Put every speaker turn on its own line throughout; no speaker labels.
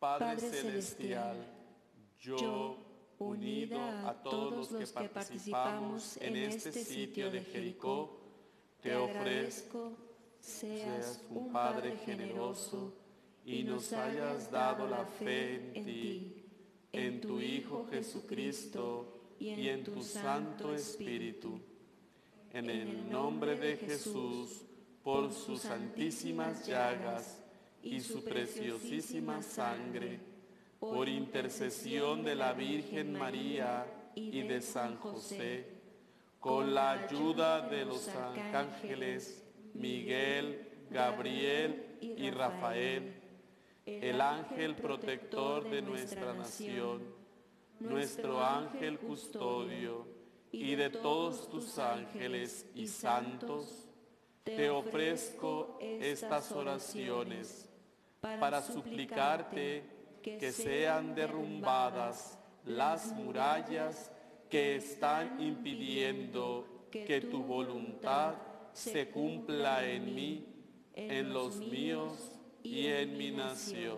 Padre Celestial, yo, unido a todos los que participamos en este sitio de Jericó, te ofrezco, seas un Padre generoso y nos hayas dado la fe en ti, en tu Hijo Jesucristo y en tu Santo Espíritu. En el nombre de Jesús, por sus santísimas llagas y su preciosísima sangre, por intercesión de la Virgen María y de San José, con la ayuda de los arcángeles Miguel, Gabriel y Rafael, el ángel protector de nuestra nación, nuestro ángel custodio, y de todos tus ángeles y santos, te ofrezco estas oraciones para suplicarte que sean derrumbadas las murallas que están impidiendo que tu voluntad se cumpla en mí, en los míos y en mi nación.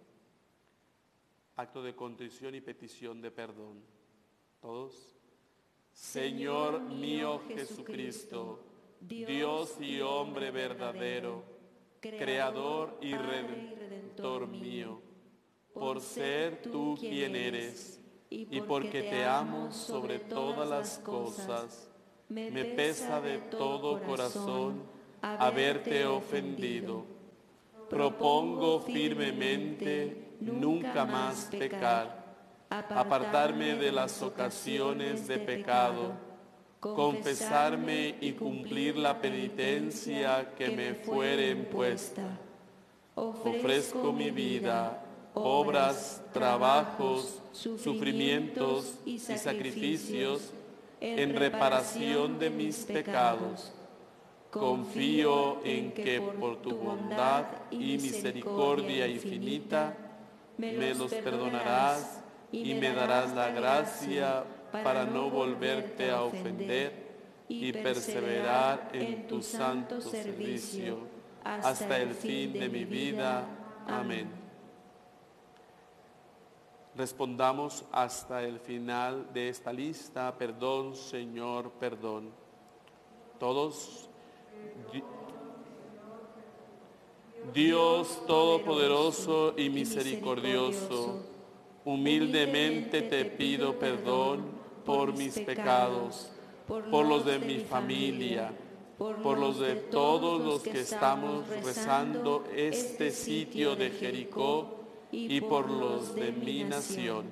Acto de contrición y petición de perdón. Todos. Señor mío Jesucristo, Dios y hombre verdadero, Creador y Redentor mío, por ser tú quien eres, y porque te amo sobre todas las cosas, me pesa de todo corazón haberte ofendido. Propongo firmemente nunca más pecar, apartarme de las ocasiones de pecado, confesarme y cumplir la penitencia que me fuere impuesta. Ofrezco mi vida, obras, trabajos, sufrimientos y sacrificios en reparación de mis pecados. Confío en que por tu bondad y misericordia infinita me los perdonarás y me darás la gracia para no volverte a ofender y perseverar en tu santo servicio hasta el fin de mi vida. Amén. Respondamos hasta el final de esta lista: perdón, Señor, perdón. Todos. Dios Todopoderoso y misericordioso, humildemente te pido perdón por mis pecados, por los de mi familia, por los de todos los que estamos rezando este sitio de Jericó y por los de mi nación.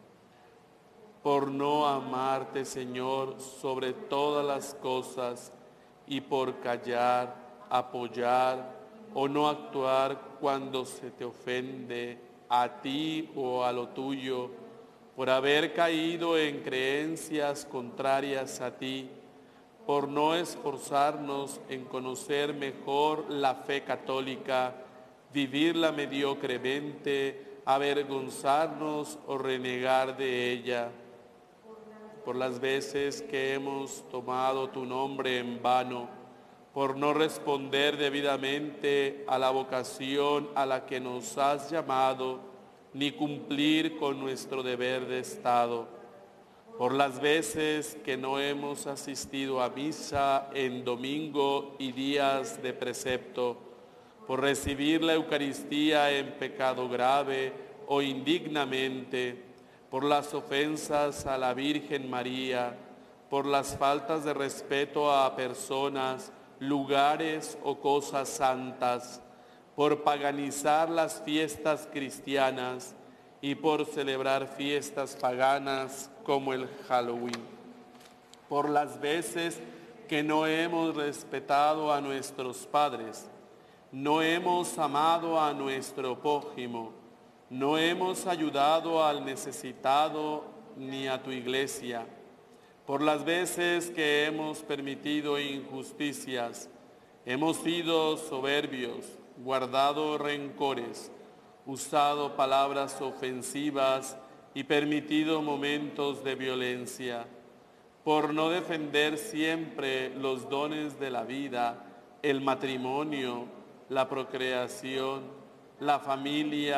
Por no amarte, Señor, sobre todas las cosas y por callar, apoyar o no actuar cuando se te ofende a ti o a lo tuyo, por haber caído en creencias contrarias a ti, por no esforzarnos en conocer mejor la fe católica, vivirla mediocremente, avergonzarnos o renegar de ella, por las veces que hemos tomado tu nombre en vano, por no responder debidamente a la vocación a la que nos has llamado, ni cumplir con nuestro deber de Estado, por las veces que no hemos asistido a misa en domingo y días de precepto, por recibir la Eucaristía en pecado grave o indignamente, por las ofensas a la Virgen María, por las faltas de respeto a personas, lugares o cosas santas, por paganizar las fiestas cristianas y por celebrar fiestas paganas como el Halloween, por las veces que no hemos respetado a nuestros padres, no hemos amado a nuestro prójimo, no hemos ayudado al necesitado ni a tu iglesia, por las veces que hemos permitido injusticias, hemos sido soberbios, guardado rencores, usado palabras ofensivas y permitido momentos de violencia, por no defender siempre los dones de la vida, el matrimonio, la procreación, la familia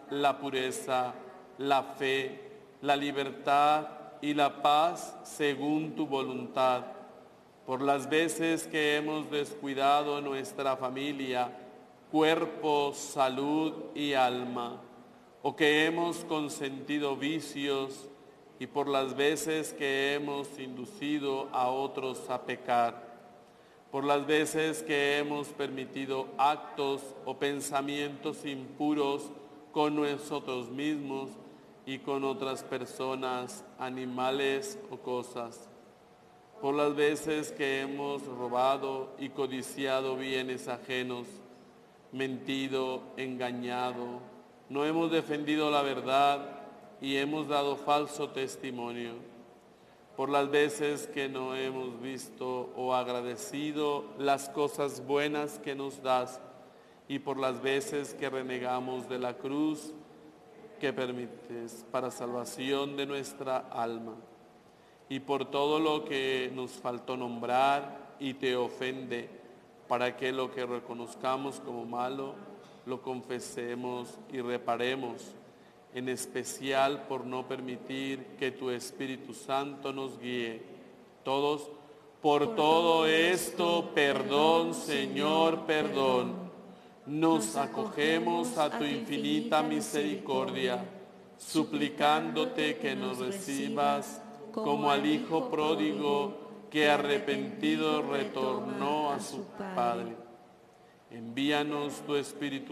la pureza, la fe, la libertad y la paz según tu voluntad. Por las veces que hemos descuidado nuestra familia, cuerpo, salud y alma, o que hemos consentido vicios, y por las veces que hemos inducido a otros a pecar, por las veces que hemos permitido actos o pensamientos impuros con nosotros mismos y con otras personas, animales o cosas, por las veces que hemos robado y codiciado bienes ajenos, mentido, engañado, no hemos defendido la verdad y hemos dado falso testimonio, por las veces que no hemos visto o agradecido las cosas buenas que nos das y por las veces que renegamos de la cruz que permites para salvación de nuestra alma, y por todo lo que nos faltó nombrar y te ofende, para que lo que reconozcamos como malo, lo confesemos y reparemos, en especial por no permitir que tu Espíritu Santo nos guíe. Todos, por todo esto, perdón, Señor, perdón. Nos acogemos a tu infinita misericordia, suplicándote que nos recibas como al Hijo pródigo que arrepentido retornó a su Padre. Envíanos tu Espíritu